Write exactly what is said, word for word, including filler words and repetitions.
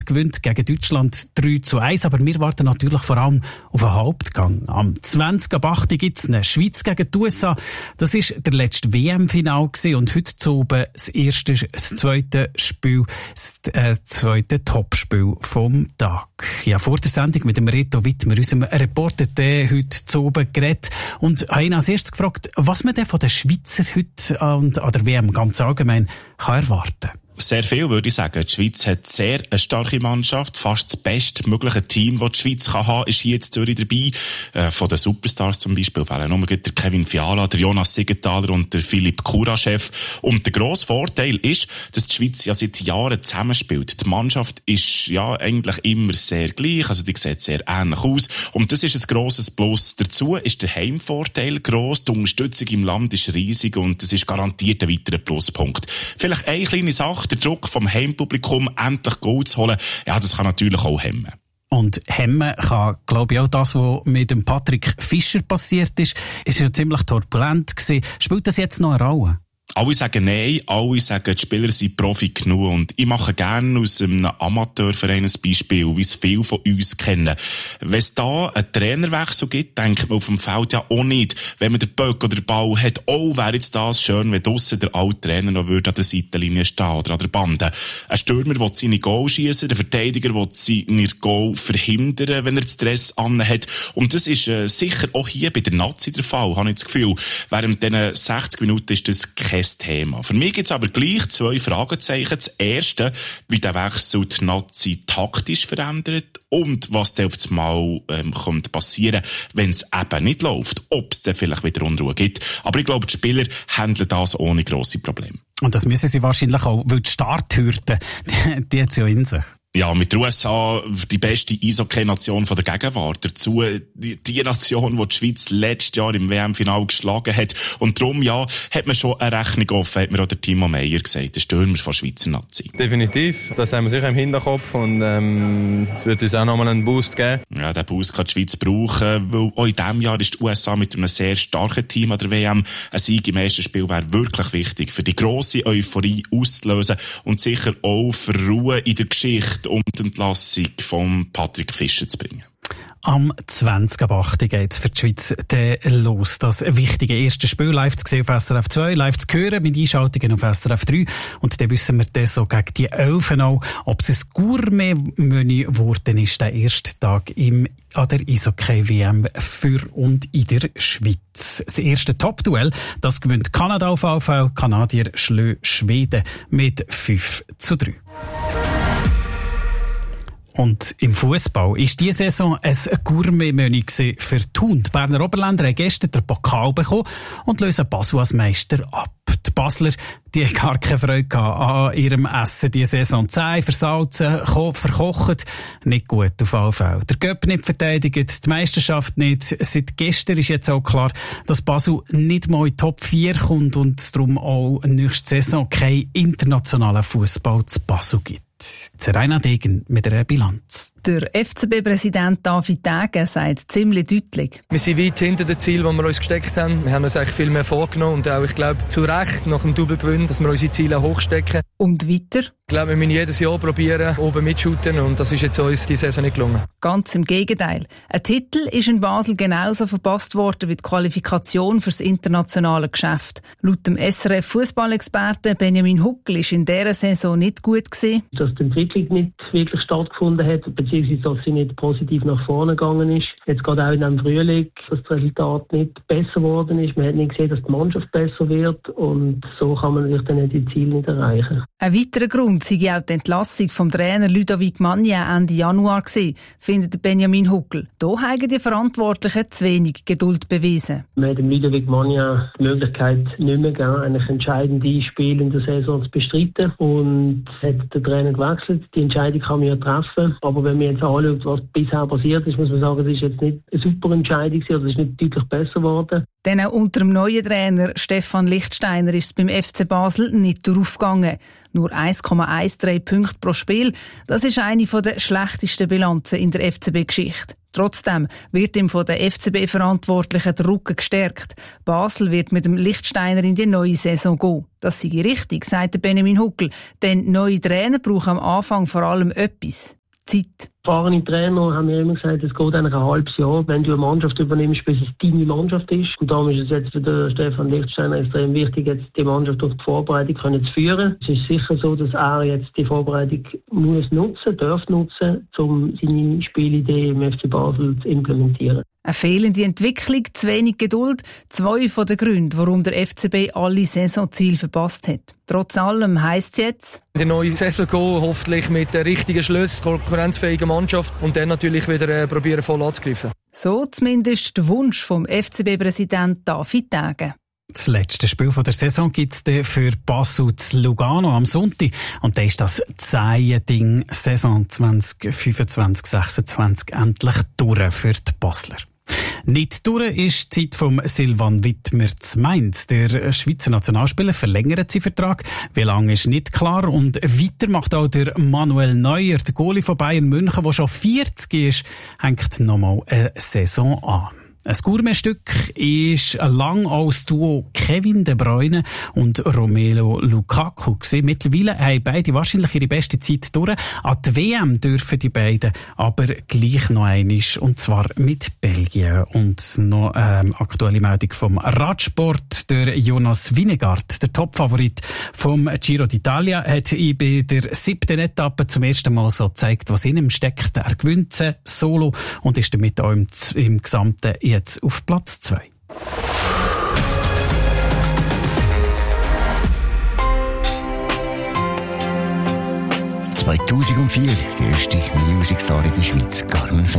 gewinnt gegen Deutschland drei zu eins, aber wir warten natürlich vor allem auf den Hauptgang. Am zwanzig ab acht gibt es eine Schweiz gegen die U S A. Das war der letzte W M-Final und heute zu oben das erste, das zweite Spiel, das äh, zweite Topspiel vom Tag. Ja, vor der Sendung mit dem Reto Wittmer, unserem Reporter, der heute zu oben geredet, und habe ihn als erstes gefragt, was man denn von den Schweizer heute und an der W M ganz allgemein kann erwarten. Sehr viel, würde ich sagen. Die Schweiz hat sehr eine starke Mannschaft. Fast das bestmögliche Team, das die Schweiz kann haben, ist hier in Zürich dabei. Äh, von den Superstars zum Beispiel fehlen nur der Kevin Fiala, der Jonas Siegenthaler und der Philipp Kuraschew. Und der grosse Vorteil ist, dass die Schweiz ja seit Jahren zusammenspielt. Die Mannschaft ist ja eigentlich immer sehr gleich, also die sieht sehr ähnlich aus. Und das ist ein grosses Plus. Dazu ist der Heimvorteil gross, die Unterstützung im Land ist riesig und das ist garantiert ein weiterer Pluspunkt. Vielleicht eine kleine Sache: der Druck vom Heimpublikum, endlich Goal zu holen, ja, das kann natürlich auch hemmen. Und hemmen kann, glaube ich, auch das, was mit dem Patrick Fischer passiert ist. Ist ja ziemlich turbulent gewesen. Spielt das jetzt noch eine Rolle? Alle sagen nein, alle sagen, die Spieler sind Profi genug. Und ich mache gerne aus einem Amateurverein ein Beispiel, wie es viele von uns kennen. Wenn es da einen Trainerwechsel gibt, denkt man auf dem Feld ja auch nicht, wenn man den Böck oder den Ball hat, oh, wäre jetzt das schön, wenn draussen der alte Trainer noch würde an der Seitenlinie stehen oder an der Bande. Ein Stürmer will seine Goal schiessen, der Verteidiger will seine Goal verhindern, wenn er den Stress anhat. Und das ist äh, sicher auch hier bei der Nazi der Fall, habe ich das Gefühl. Während diesen sechzig Minuten ist das kein Thema. Für mich gibt es aber gleich zwei Fragezeichen. Das erste, wie der Wechsel die Nazi taktisch verändert und was dann auf das Mal ähm, kommt passieren, wenn es eben nicht läuft. Ob es dann vielleicht wieder Unruhe gibt. Aber ich glaube, die Spieler handeln das ohne grosse Probleme. Und das müssen sie wahrscheinlich auch, weil die Starthürde, die, die hat es ja in sich. Ja, mit der U S A die beste Eishockey-Nation von der Gegenwart. Dazu die, die Nation, die die Schweiz letztes Jahr im W M-Final geschlagen hat. Und darum, ja, hat man schon eine Rechnung offen, hat mir auch der Timo Meyer gesagt, der Stürmer von Schweizer Nazi. Definitiv, das haben wir sicher im Hinterkopf und ähm, es wird uns auch nochmal einen Boost geben. Ja, den Boost kann die Schweiz brauchen, weil auch in diesem Jahr ist die U S A mit einem sehr starken Team an der W M. Ein Sieg im ersten Spiel wäre wirklich wichtig, für die grosse Euphorie auszulösen und sicher auch für Ruhe in der Geschichte um die Entlassung von Patrick Fischer zu bringen. Am zwanzig ab acht geht es für die Schweiz los. Das wichtige erste Spiel live zu sehen auf S R F zwei, live zu hören mit Einschaltungen auf S R F drei. Und dann wissen wir dann so gegen die Elfen auch, ob es ein Gourmet-Menü geworden ist, der erste Tag im an der Eishockey-W M für und in der Schweiz. Das erste Top-Duell, das gewinnt Kanada auf V V. Kanadier schlagen Schweden mit fünf zu drei. Und im Fußball ist diese Saison ein Gourmet-Menü für Thun. Die Berner Oberländer haben gestern den Pokal bekommen und lösen Basel als Meister ab. Die Basler, die haben gar keine Freude an ihrem Essen diese Saison. Zäh, versalzen, verkocht, nicht gut auf alle Fälle. Der Göpp nicht verteidigt, die Meisterschaft nicht. Seit gestern ist jetzt auch klar, dass Basel nicht mal in die Top vier kommt und es darum auch nächste Saison keinen internationalen Fußball zu Basel gibt. Zeraina Degen mit einer Bilanz. Der F C B-Präsident David Degen sagt ziemlich deutlich: Wir sind weit hinter dem Ziel, das wir uns gesteckt haben. Wir haben uns eigentlich viel mehr vorgenommen und auch, ich glaube, zu Recht nach dem Double-Gewinn, dass wir unsere Ziele hochstecken. Und weiter? Ich glaube, wir müssen jedes Jahr probieren, oben mitschuten und das ist jetzt uns diese Saison nicht gelungen. Ganz im Gegenteil. Ein Titel ist in Basel genauso verpasst worden wie die Qualifikation für das internationale Geschäft. Laut dem S R F-Fußballexperten Benjamin Huckel ist in dieser Saison nicht gut gewesen. Dass die Entwicklung nicht wirklich stattgefunden hat, beziehungsweise dass sie nicht positiv nach vorne gegangen ist. Jetzt gerade auch in einem Frühling, dass das Resultat nicht besser geworden ist. Man hat nicht gesehen, dass die Mannschaft besser wird und so kann man natürlich dann die Ziele nicht erreichen. Ein weiterer Grund sei auch die Entlassung vom Trainer Ludovic Magnin Ende Januar gewesen, findet Benjamin Huckel. Da haben die Verantwortlichen zu wenig Geduld bewiesen. Man hat dem Ludovic Magnin die Möglichkeit nicht mehr gegeben, eigentlich entscheidende Spiele in der Saison zu bestreiten und hat den Trainer gewechselt. Die Entscheidung kann man ja treffen, aber wenn man jetzt anschaut, was bisher passiert ist, muss man sagen, das ist jetzt nicht eine super Entscheidung gewesen, oder es ist nicht deutlich besser geworden. Denn auch unter dem neuen Trainer Stefan Lichtsteiner ist es beim F C Basel nicht darauf gegangen. Nur eins Komma dreizehn Punkte pro Spiel, das ist eine der schlechtesten Bilanzen in der F C B-Geschichte. Trotzdem wird ihm von den F C B-Verantwortlichen der Rücken gestärkt. Basel wird mit dem Lichtsteiner in die neue Saison gehen. Das sei richtig, sagt Benjamin Huckel, denn neue Trainer brauchen am Anfang vor allem etwas. Zeit. Erfahrene Trainer haben mir immer gesagt, es geht eigentlich ein halbes Jahr, wenn du eine Mannschaft übernimmst, bis es deine Mannschaft ist. Und darum ist es jetzt für den Stefan Lichtsteiner extrem wichtig, jetzt die Mannschaft durch die Vorbereitung können zu führen. Es ist sicher so, dass er jetzt die Vorbereitung muss nutzen, darf nutzen, um seine Spielidee im F C Basel zu implementieren. Eine fehlende Entwicklung, zu wenig Geduld, zwei von den Gründen, warum der F C B alle Saisonziele verpasst hat. Trotz allem heisst es jetzt: in die neue Saison gehen, hoffentlich mit den richtigen Schlüssen, konkurrenzfähiger Mannschaft und dann natürlich wieder äh, probieren, voll anzugreifen. So zumindest der Wunsch vom F C B-Präsident David Tage. Das letzte Spiel der Saison gibt es für Basel zu Lugano am Sonntag. Und dann ist das Zehn-Ding Saison zwanzig fünfundzwanzig sechsundzwanzig endlich durch für die Basler. Nicht durch ist die Zeit von Silvan Wittmer zu Mainz. Der Schweizer Nationalspieler verlängert seinen Vertrag. Wie lange ist nicht klar. Und weiter macht auch der Manuel Neuer, der Goalie von Bayern München, der schon vierzig ist, hängt nochmal eine Saison an. Ein Gourmetstück ist lang als Duo Kevin De Bruyne und Romelu Lukaku gewesen. Mittlerweile haben beide wahrscheinlich ihre beste Zeit durch. An die W M dürfen die beiden aber gleich noch einmal, und zwar mit Belgien. Und noch ähm, aktuelle Meldung vom Radsport. Der Jonas Vingegaard, der Topfavorit vom Giro d'Italia, hat bei der siebten Etappe zum ersten Mal so gezeigt, was in ihm steckt. Er gewinnt sie solo und ist damit auch im, im Gesamten jetzt auf Platz zwei. zweitausendvier, die erste Musicstar in der Schweiz, Carmen Fei.